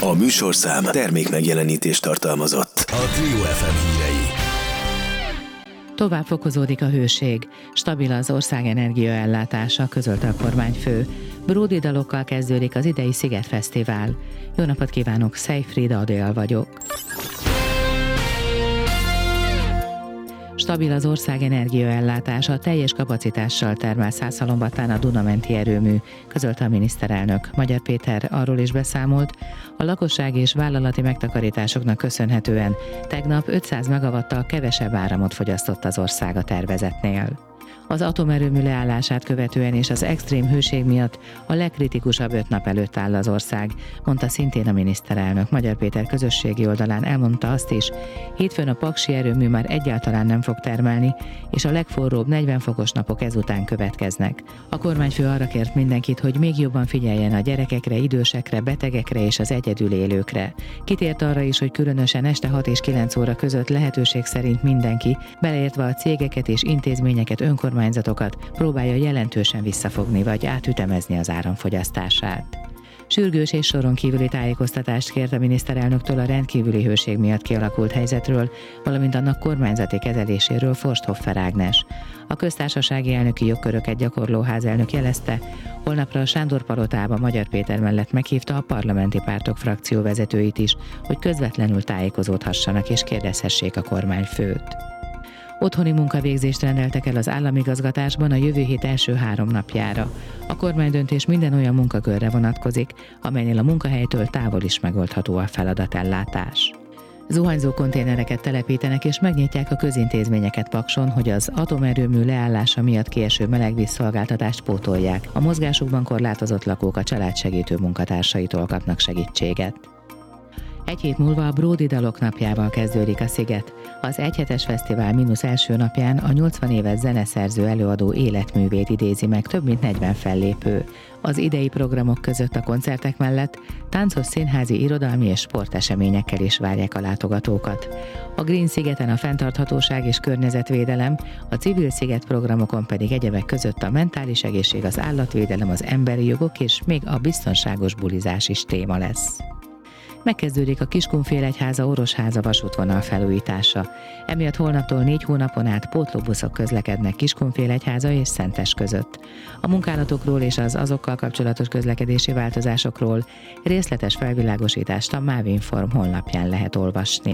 A műsorszám termékmegjelenítést tartalmazott. A Trio FM hírei. Tovább fokozódik a hőség. Stabil az ország energiaellátása, közölte a kormányfő. Bródi dalokkal kezdődik az idei Szigetfesztivál. Jó napot kívánok, Szejfried Adél vagyok. Stabil az ország energiaellátása, teljes kapacitással termel Szászhalombattán a Duna-menti erőmű, közölte a miniszterelnök. Magyar Péter arról is beszámolt, a lakossági és vállalati megtakarításoknak köszönhetően tegnap 500 megawattal kevesebb áramot fogyasztott az ország a tervezetnél. Az atomerőmű leállását követően és az extrém hőség miatt a legkritikusabb 5 nap előtt áll az ország, mondta szintén a miniszterelnök. Magyar Péter közösségi oldalán elmondta azt is, hétfőn a paksi erőmű már egyáltalán nem fog termelni, és a legforróbb 40 fokos napok ezután következnek. A kormányfő arra kért mindenkit, hogy még jobban figyeljen a gyerekekre, idősekre, betegekre és az egyedül élőkre. Kitért arra is, hogy különösen este 6 és 9 óra között lehetőség szerint mindenki, beleértve a cégeket és intézményeket, önkormányzatokat próbálja jelentősen visszafogni vagy átütemezni az áramfogyasztását. Sürgős és soron kívüli tájékoztatást kért a miniszterelnöktől a rendkívüli hőség miatt kialakult helyzetről, valamint annak kormányzati kezeléséről Forsthoffer Ágnes. A köztársasági elnöki jogköröket gyakorló házelnök jelezte, holnapra a Sándor-palotában Magyar Péter mellett meghívta a parlamenti pártok frakcióvezetőit is, hogy közvetlenül tájékozódhassanak és kérdezhessék a kormányfőt. Otthoni munkavégzést rendeltek el az államigazgatásban a jövő hét első 3 napjára. A kormánydöntés minden olyan munkakörre vonatkozik, amelynél a munkahelytől távol is megoldható a feladatellátás. Zuhanyzó konténereket telepítenek és megnyitják a közintézményeket Pakson, hogy az atomerőmű leállása miatt kieső melegvízszolgáltatást pótolják. A mozgásukban korlátozott lakók a családsegítő munkatársaitól kapnak segítséget. Egy hét múlva a Bródi dalok napjával kezdődik a Sziget. Az egyhetes fesztivál mínusz első napján a 80 éves zeneszerző előadó életművét idézi meg több mint 40 fellépő. Az idei programok között a koncertek mellett táncos, színházi, irodalmi és sporteseményekkel is várják a látogatókat. A Green Szigeten a fenntarthatóság és környezetvédelem, a civil sziget programokon pedig egyebek között a mentális egészség, az állatvédelem, az emberi jogok és még a biztonságos bulizás is téma lesz. Megkezdődik a Kiskunfélegyháza Orosháza vasútvonal felújítása. Emiatt holnaptól 4 hónapon át pótlóbuszok közlekednek Kiskunfélegyháza és Szentes között. A munkálatokról és az azokkal kapcsolatos közlekedési változásokról részletes felvilágosítást a MÁV Inform honlapján lehet olvasni.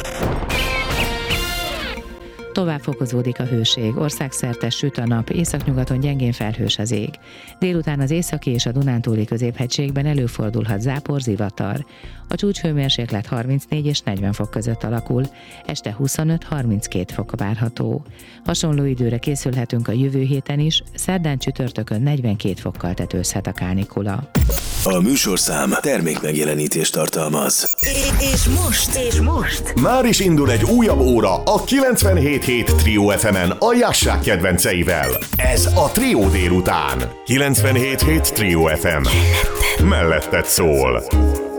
Tovább fokozódik a hőség, országszerte süt a nap, északnyugaton gyengén felhős az ég. Délután az északi és a Dunántúli középhegységben előfordulhat zápor, zivatar. A csúcshőmérséklet 34 és 40 fok között alakul, este 25-32 fok várható. Hasonló időre készülhetünk a jövő héten is, szerdán csütörtökön 42 fokkal tetőzhet a kánikula. A műsorszám termékmegjelenítést tartalmaz. És most már is indul egy újabb óra a 97.7 Trio FM-en a Jassák kedvenceivel. Ez a Trio délután. 97.7 Trio FM. Melletted szól.